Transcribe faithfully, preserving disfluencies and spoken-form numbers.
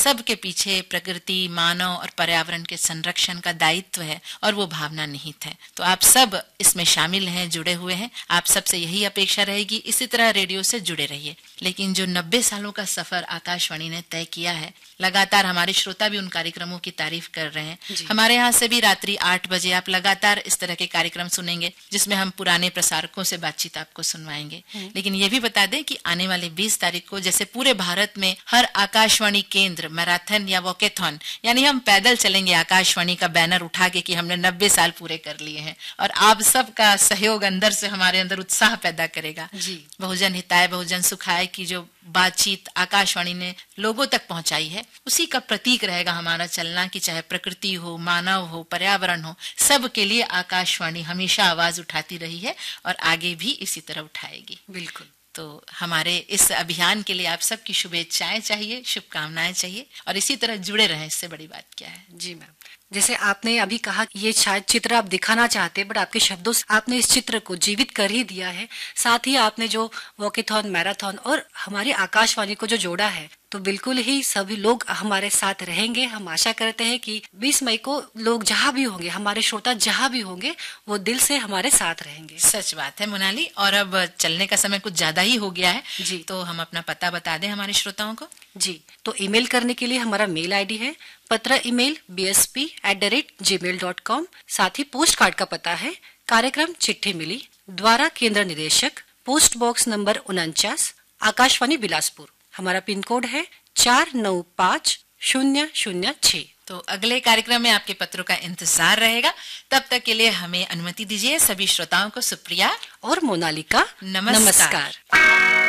सब के पीछे प्रकृति, मानव और पर्यावरण के संरक्षण का दायित्व है और वो भावना निहित है। तो आप सब इसमें शामिल हैं, जुड़े हुए हैं। आप सबसे यही अपेक्षा रहेगी, इसी तरह रेडियो से जुड़े रहिए। लेकिन जो नब्बे सालों का सफर आकाशवाणी ने तय किया है, लगातार हमारे श्रोता भी उन कार्यक्रमों की तारीफ कर रहे हैं। हमारे यहाँ से भी रात्रि आठ बजे आप लगातार इस तरह के कार्यक्रम सुनेंगे, जिसमें हम पुराने प्रसारकों से बातचीत आपको सुनवाएंगे। लेकिन ये भी बता दें कि आने वाले बीस तारीख को जैसे पूरे भारत में हर आकाशवाणी केंद्र मैराथन या वॉकेथॉन, यानी हम पैदल चलेंगे आकाशवाणी का बैनर उठा के कि हमने नब्बे साल पूरे कर लिए हैं, और आप सबका सहयोग अंदर से हमारे अंदर उत्साह पैदा करेगा। बहुजन हिताय बहुजन सुखाय की जो बातचीत आकाशवाणी ने लोगों तक पहुंचाई है, उसी का प्रतीक रहेगा हमारा चलना, कि चाहे प्रकृति हो, मानव हो, पर्यावरण हो, सब के लिए आकाशवाणी हमेशा आवाज उठाती रही है और आगे भी इसी तरह उठाएगी। बिल्कुल। तो हमारे इस अभियान के लिए आप सबकी शुभेच्छाएं चाहिए, शुभकामनाएं चाहिए, और इसी तरह जुड़े रहें। इससे बड़ी बात क्या है। जी मैम, जैसे आपने अभी कहा ये शायद चित्र आप दिखाना चाहते, बट आपके शब्दों से आपने इस चित्र को जीवित कर ही दिया है। साथ ही आपने जो वॉकेथॉन, मैराथन और हमारी आकाशवाणी को जो जोड़ा है, तो बिल्कुल ही सभी लोग हमारे साथ रहेंगे। हम आशा करते हैं कि बीस मई को लोग जहाँ भी होंगे, हमारे श्रोता जहाँ भी होंगे, वो दिल से हमारे साथ रहेंगे। सच बात है मोनाली। और अब चलने का समय कुछ ज्यादा ही हो गया है जी, तो हम अपना पता बता दें हमारे श्रोताओं को। जी, तो ईमेल करने के लिए हमारा मेल आईडी है पत्र email B S P at the rate ji mail dot com. साथ ही पोस्ट कार्ड का पता है कार्यक्रम चिट्ठी मिली, द्वारा केंद्र निदेशक, पोस्ट बॉक्स नंबर उनचास, आकाशवाणी बिलासपुर। हमारा पिन कोड है चार नौ पाँच शून्य शून्य छह। तो अगले कार्यक्रम में आपके पत्रों का इंतजार रहेगा। तब तक के लिए हमें अनुमति दीजिए। सभी श्रोताओं को सुप्रिया और मोनालिका नमस्कार, नमस्कार।